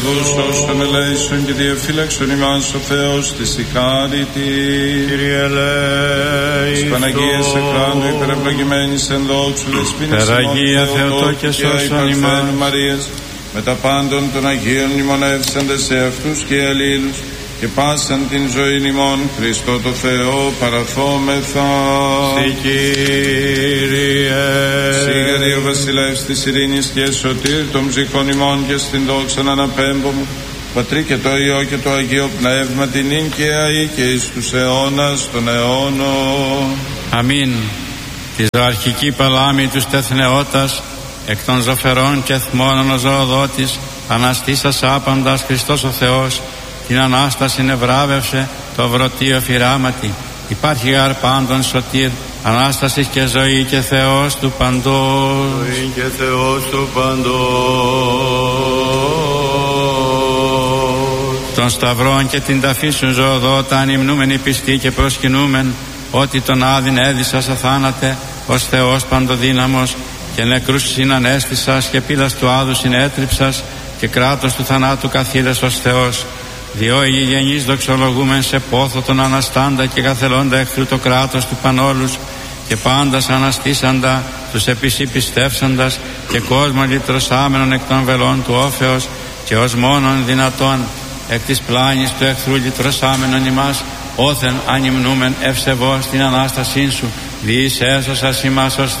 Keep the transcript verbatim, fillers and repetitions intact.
Όσων ελέησον και διαφύλαξον ημάς ο Θεός της η χάρητη. Κύριε ελέησον. Παναγίας εκράντου υπερευλογημένης εν δόξου δεσποίνης Περαγία Θεοτό και σώσον ημάς. Μαρίας, με τα πάντων των Αγίων μνημονεύσαντες σε αυτούς και αλλήλους και πάσαν την ζωή ημών Χριστό το Θεό παραθόμεθα. Συ Κύριε. Σίγαρη ο βασιλεύς της ειρήνης και σωτήρ των ψυχών ημών και στην δόξαν αναπέμπομου Πατρί και το Υιό και το Αγίο Πνεύμα την νυν και αεί και εις τους αιώνας των αιώνων. Αμήν. Τη ζωαρχική παλάμη του τεθνεώτας εκ των ζωφερών και θμώνων ο ζωοδότης αναστήσας άπαντας Χριστός ο Θεός την Ανάσταση ευράβευσε το βρωτίο φυράματι. Υπάρχει γαρ πάντων σωτήρ Ανάστασης και ζωή και Θεός του παντός. Ζωή και Θεός του παντός. Των σταυρών και την ταφή σου ζωοδότα ανυμνούμενοι πιστοί και προσκυνούμεν ότι τον άδειν έδισας αθάνατε ως Θεός παντοδύναμος και νεκρούς συνανέστησας και πύλας του άδου συνέτριψας και κράτος του θανάτου καθήλες ως Θεός. Διό οι γενείς δοξολογούμεν σε πόθο τον αναστάντα και καθελώντα εχθρού το κράτος του πανόλους και πάντας αναστήσαντα τους επισή πιστεύσαντας και κόσμο λυτρωσάμενον εκ των βελών του όφεως και ως μόνον δυνατόν εκ της πλάνης του εχθρού λυτρωσάμενον ημάς όθεν ανυμνούμεν ευσεβώς την Ανάστασήν σου διείς έσωσας ημάς ως